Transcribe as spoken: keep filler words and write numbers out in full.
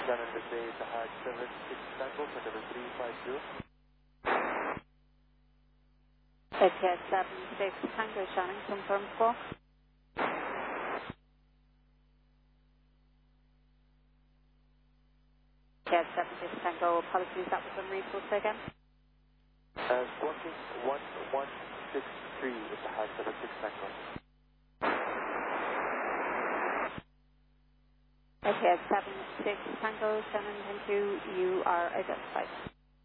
Shannon, this is Hatch seven six Tango, September three five zero. S K S seven six Tango, Shannon, confirm squawk. S K S seven six Tango, apologies, that was unreasonable, say again. Uh, squawking one one six three is the Hatch seven six Tango. S K S seven six Tango, Shannon, thank you, you are identified.